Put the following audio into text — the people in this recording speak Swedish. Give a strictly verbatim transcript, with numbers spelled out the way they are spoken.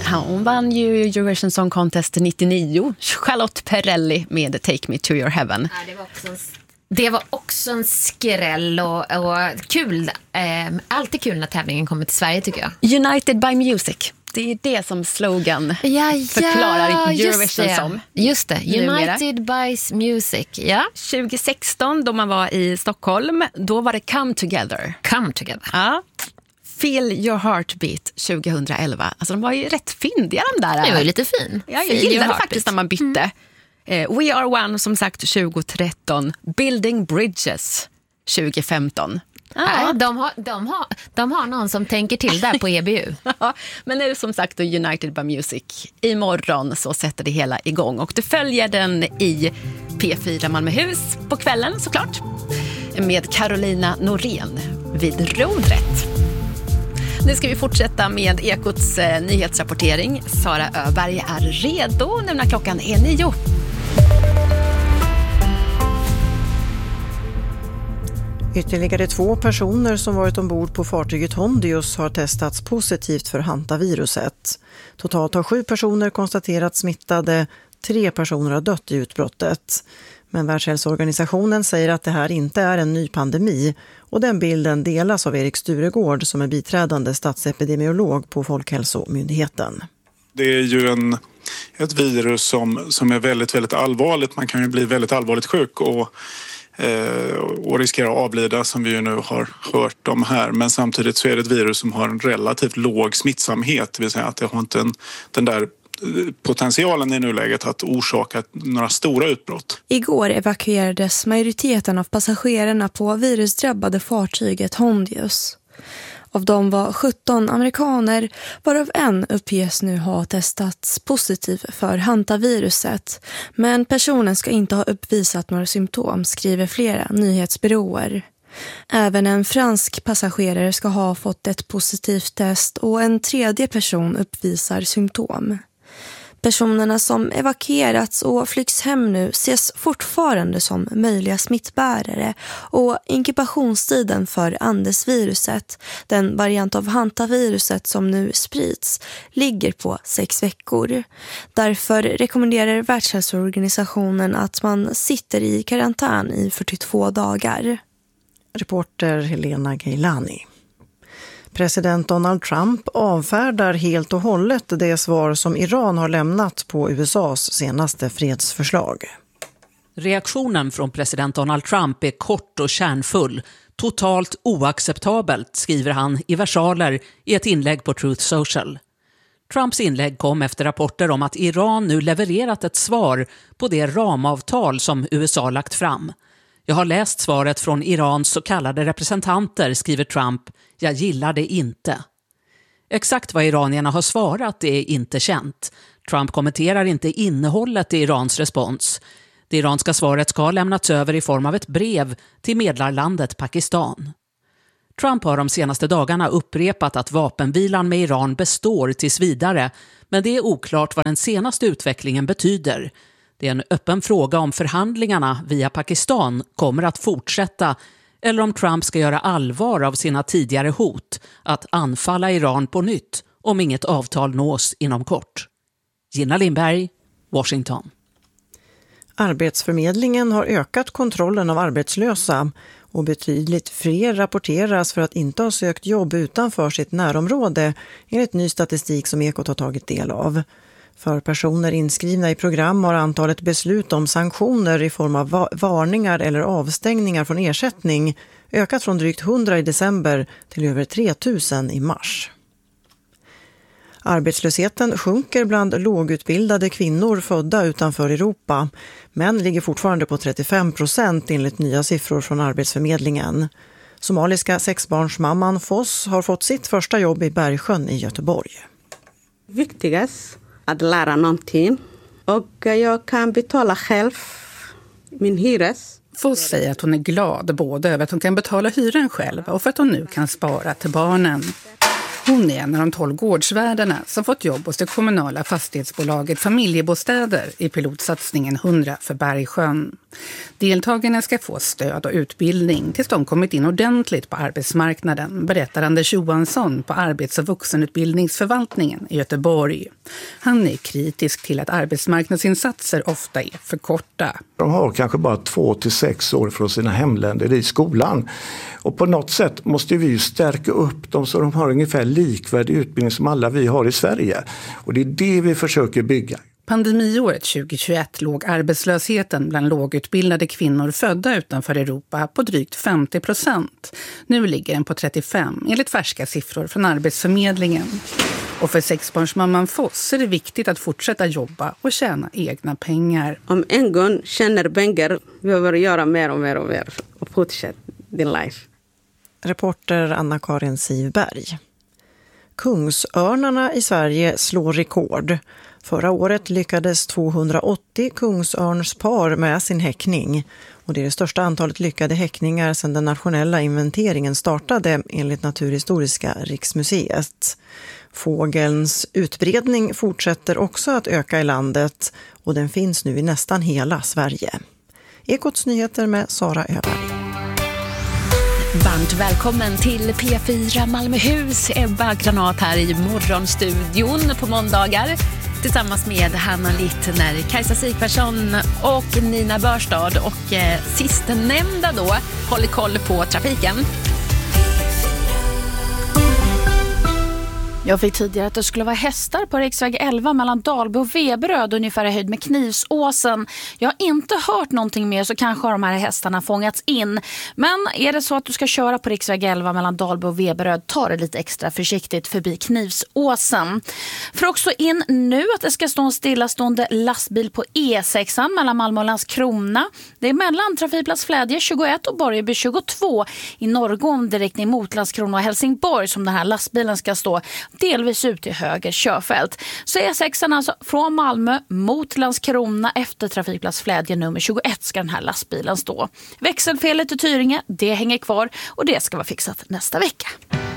Hon vann ju Eurovision Song Contest nittionio. Charlotte Perrelli med Take Me To Your Heaven. Ja, det var också en, det var också en skräll och, och kul. Eh, alltid kul när tävlingen kommer till Sverige, tycker jag. United by Music. Det är det som slogan ja, ja, förklarar Eurovision just det. som. Just det, numera. United by Music, ja. tjugo sexton, då man var i Stockholm, då var det Come Together. Come Together. Ja. Feel Your Heartbeat tjugoelva. Alltså de var ju rätt fyndiga de där. Det var ju lite fin. Ja, jag gillade faktiskt när man bytte. Mm. We Are One, som sagt, tjugo tretton. Building Bridges tjugo femton. Ja, de, har, de, har, de har någon som tänker till där på E B U. Ja, men nu som sagt då United by Music. Imorgon så sätter det hela igång. Och du följer den i P fyra Malmöhus på kvällen såklart. Med Carolina Norén vid rodret. Nu ska vi fortsätta med Ekots eh, nyhetsrapportering. Sara Öberg är redo nu när klockan är nio. Ytterligare två personer som varit ombord på fartyget Hondius har testats positivt för hantaviruset. Totalt har sju personer konstaterats smittade, tre personer har dött i utbrottet. Men Världshälsoorganisationen säger att det här inte är en ny pandemi, och den bilden delas av Erik Sturegård som är biträdande statsepidemiolog på Folkhälsomyndigheten. Det är ju en, ett virus som, som är väldigt, väldigt allvarligt. Man kan ju bli väldigt allvarligt sjuk och och riskerar att avlida, som vi ju nu har hört om här. Men samtidigt så är det ett virus som har en relativt låg smittsamhet. Det vill säga att det har inte en, den där potentialen i nuläget att orsaka några stora utbrott. Igår evakuerades majoriteten av passagerarna på virusdrabbade fartyget Hondius. Av dem var sjutton amerikaner, varav en uppges nu ha testats positiv för hantaviruset. Men personen ska inte ha uppvisat några symptom, skriver flera nyhetsbyråer. Även en fransk passagerare ska ha fått ett positivt test och en tredje person uppvisar symptom. Personerna som evakuerats och flygs hem nu ses fortfarande som möjliga smittbärare, och inkubationstiden för Andesviruset, den variant av hantaviruset som nu sprids, ligger på sex veckor. Därför rekommenderar Världshälsoorganisationen att man sitter i karantän i fyrtiotvå dagar. Reporter Helena Gailani. President Donald Trump avfärdar helt och hållet det svar som Iran har lämnat på U S A:s senaste fredsförslag. Reaktionen från president Donald Trump är kort och kärnfull. Totalt oacceptabelt, skriver han i versaler i ett inlägg på Truth Social. Trumps inlägg kom efter rapporter om att Iran nu levererat ett svar på det ramavtal som U S A lagt fram. Jag har läst svaret från Irans så kallade representanter, skriver Trump. Jag gillar det inte. Exakt vad iranierna har svarat är inte känt. Trump kommenterar inte innehållet i Irans respons. Det iranska svaret ska ha lämnats över i form av ett brev till medlarlandet Pakistan. Trump har de senaste dagarna upprepat att vapenvilan med Iran består tills vidare, men det är oklart vad den senaste utvecklingen betyder. Det är en öppen fråga om förhandlingarna via Pakistan kommer att fortsätta, eller om Trump ska göra allvar av sina tidigare hot att anfalla Iran på nytt om inget avtal nås inom kort. Gina Lindberg, Washington. Arbetsförmedlingen har ökat kontrollen av arbetslösa, och betydligt fler rapporteras för att inte ha sökt jobb utanför sitt närområde, enligt ny statistik som Ekot har tagit del av. För personer inskrivna i program har antalet beslut om sanktioner i form av varningar eller avstängningar från ersättning ökat från drygt hundra i december till över tre tusen i mars. Arbetslösheten sjunker bland lågutbildade kvinnor födda utanför Europa, men ligger fortfarande på trettiofem procent enligt nya siffror från Arbetsförmedlingen. Somaliska sexbarnsmamman Foss har fått sitt första jobb i Bergsjön i Göteborg. Viktigast att lära någonting, och jag kan betala själv min hyres. Foss säger att hon är glad både över att hon kan betala hyran själv och för att hon nu kan spara till barnen. Hon är en av de tolv gårdsvärdarna som fått jobb hos det kommunala fastighetsbolaget Familjebostäder i pilotsatsningen hundra för Bergsjön. Deltagarna ska få stöd och utbildning tills de kommit in ordentligt på arbetsmarknaden, berättar Anders Johansson på Arbets- och vuxenutbildningsförvaltningen i Göteborg. Han är kritisk till att arbetsmarknadsinsatser ofta är för korta. De har kanske bara två till sex år från sina hemländer i skolan. Och på något sätt måste vi ju stärka upp dem så de har ungefär likvärdig utbildning som alla vi har i Sverige. Och det är det vi försöker bygga. Pandemiåret tjugohundratjugoett låg arbetslösheten bland lågutbildade kvinnor födda utanför Europa på drygt femtio procent. Nu ligger den på trettiofem enligt färska siffror från Arbetsförmedlingen. Och för sexbarnsmamman Foss är det viktigt att fortsätta jobba och tjäna egna pengar. Om en gång tjänar pengar behöver göra mer och mer och mer och fortsätta din life. Reporter Anna-Karin Sivberg. Kungsörnarna i Sverige slår rekord. Förra året lyckades tvåhundraåttio kungsörnspar med sin häckning. Och det är det största antalet lyckade häckningar sedan den nationella inventeringen startade enligt Naturhistoriska riksmuseet. Fågelns utbredning fortsätter också att öka i landet och den finns nu i nästan hela Sverige. Ekots nyheter med Sara Öberg. Varmt välkommen till P fyra Malmöhus. Ebba Granat här i morgonstudion på måndagar. Tillsammans med Hanna Littner, Kajsa Sikvarsson och Nina Börstad. Och eh, sistnämnda då håller koll på trafiken. Jag fick tidigare att det skulle vara hästar på riksväg elva mellan Dalby och Veberöd ungefär i höjd med Knivsåsen. Jag har inte hört någonting mer så kanske har de här hästarna fångats in. Men är det så att du ska köra på riksväg elva mellan Dalby och Veberöd, ta det lite extra försiktigt förbi Knivsåsen. För också in nu att det ska stå en stillastående lastbil på E sex mellan Malmö och Landskrona. Det är mellan trafikplats Flädje tjugoett och Borgeby tjugotvå i norrgående riktning mot Landskrona och Helsingborg som den här lastbilen ska stå. Delvis ut i höger körfält. Så E sex alltså från Malmö mot Landskrona efter trafikplats Flädje nummer tjugoett ska den här lastbilen stå. Växelfelet i Tyringe, det hänger kvar och det ska vara fixat nästa vecka.